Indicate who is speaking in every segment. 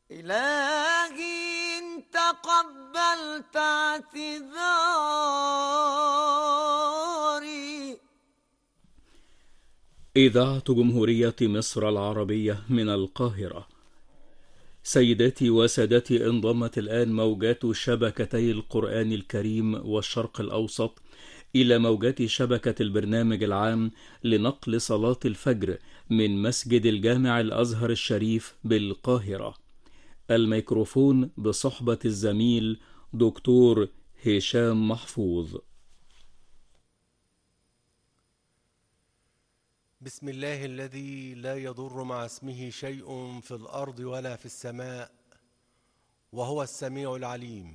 Speaker 1: إلهي إن تقبلت اعتذاري.
Speaker 2: إذاعة جمهورية مصر العربية من القاهرة. سيداتي وسادتي، انضمت الآن موجات شبكتي القرآن الكريم والشرق الأوسط إلى موجات شبكة البرنامج العام لنقل صلاة الفجر من مسجد الجامع الأزهر الشريف بالقاهرة. الميكروفون بصحبة الزميل دكتور هشام محفوظ.
Speaker 3: بسم الله الذي لا يضر مع اسمه شيء في الأرض ولا في السماء، وهو السميع العليم.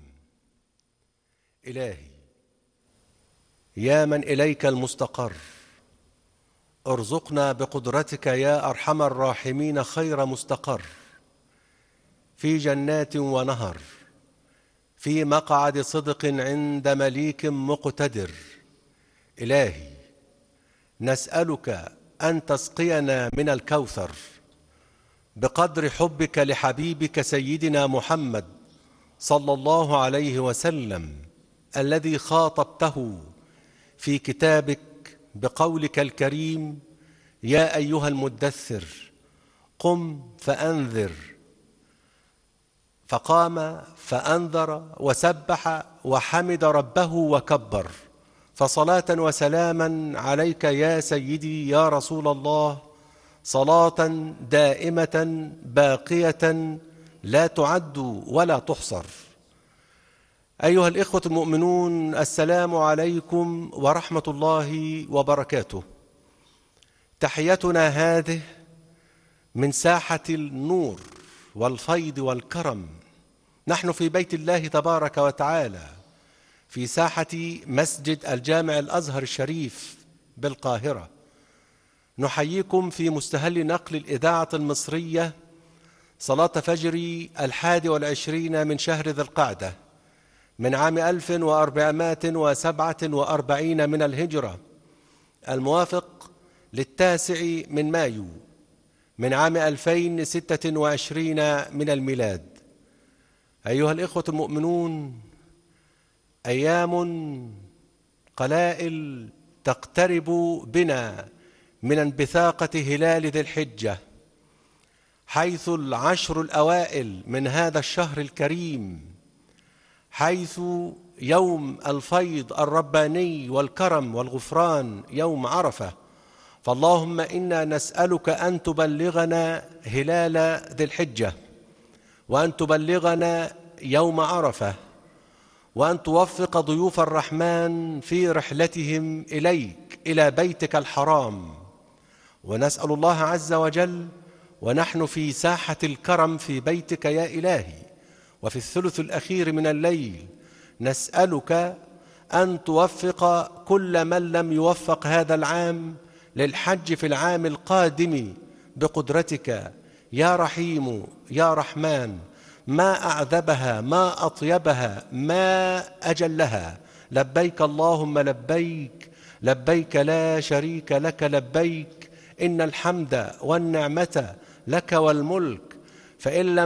Speaker 3: إلهي يا من إليك المستقر، ارزقنا بقدرتك يا أرحم الراحمين خير مستقر، في جنات ونهر، في مقعد صدق عند مليك مقتدر. إلهي نسألك أن تسقينا من الكوثر بقدر حبك لحبيبك سيدنا محمد صلى الله عليه وسلم، الذي خاطبته في كتابك بقولك الكريم: يا أيها المدثر قم فأنذر. فقام فأنذر وسبح وحمد ربه وكبر. فصلاة وسلاما عليك يا سيدي يا رسول الله، صلاة دائمة باقية لا تعد ولا تحصر. أيها الإخوة المؤمنون، السلام عليكم ورحمة الله وبركاته. تحيتنا هذه من ساحة النور والفيض والكرم. نحن في بيت الله تبارك وتعالى، في ساحة مسجد الجامع الأزهر الشريف بالقاهرة. نحييكم في مستهل نقل الإذاعة المصرية صلاة فجر 21 من شهر ذي القعدة من عام 1447 من الهجرة، الموافق ل9 من مايو من عام 2026 من الميلاد. أيها الإخوة المؤمنون، أيام قلائل تقترب بنا من انبثاقة هلال ذي الحجة، حيث العشر الأوائل من هذا الشهر الكريم، حيث يوم الفيض الرباني والكرم والغفران، يوم عرفة. فاللهم إنا نسألك أن تبلغنا هلال ذي الحجة، وأن تبلغنا يوم عرفة، وأن توفق ضيوف الرحمن في رحلتهم إليك إلى بيتك الحرام. ونسأل الله عز وجل ونحن في ساحة الكرم في بيتك يا إلهي، وفي الثلث الأخير من الليل، نسألك أن توفق كل من لم يوفق هذا العام للحج في العام القادم بقدرتك يا رحيم يا رحمن. ما أعذبها، ما أطيبها، ما أجلها. لبيك اللهم لبيك، لبيك لا شريك لك لبيك، إن الحمد والنعمة لك والملك. فإن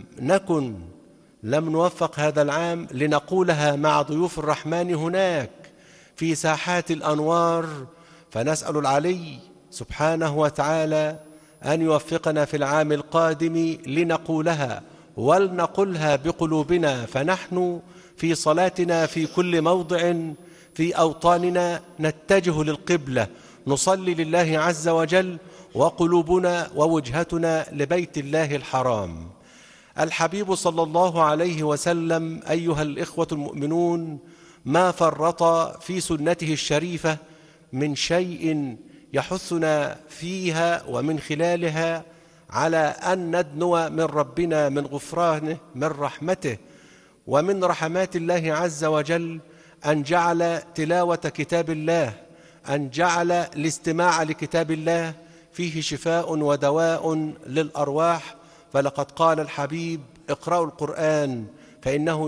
Speaker 3: لم نوفق هذا العام لنقولها مع ضيوف الرحمن هناك في ساحات الأنوار، فنسأل العلي سبحانه وتعالى أن يوفقنا في العام القادم لنقولها، ولنقلها بقلوبنا. فنحن في صلاتنا في كل موضع في أوطاننا نتجه للقبلة، نصلي لله عز وجل، وقلوبنا ووجهتنا لبيت الله الحرام. الحبيب صلى الله عليه وسلم أيها الإخوة المؤمنون ما فرط في سنته الشريفة من شيء يحثنا فيها ومن خلالها على أن ندنو من ربنا، من غفرانه، من رحمته، ومن رحمات الله عز وجل أن جعل تلاوة كتاب الله، أن جعل الاستماع لكتاب الله فيه شفاء ودواء للأرواح. فلقد قال الحبيب: اقرأوا القرآن فإنه